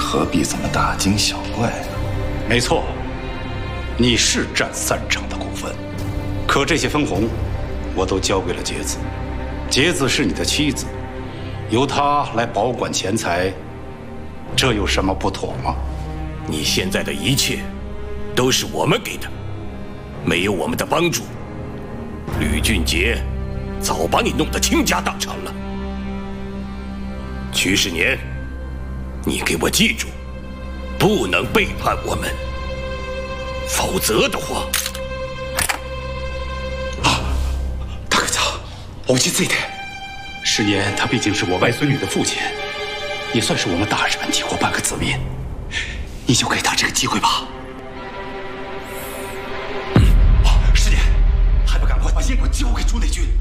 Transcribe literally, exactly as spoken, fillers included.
何必这么大惊小怪呢？ 没错，你是占三成的股份，可这些分红我都交给了杰子。杰子是你的妻子，由她来保管钱财，这有什么不妥吗？ 你现在的一切都是我们给的，没有我们的帮助，吕俊杰早把你弄得倾家荡产了。曲世年，你给我记住，不能背叛我们，否则的话…… 啊，大哥家，我记这一点。 世年，他毕竟是我外孙女的父亲，也算是我们大日本帝国半个子民，你就给他这个机会吧。嗯，世年，还不赶快把英国交给朱内军！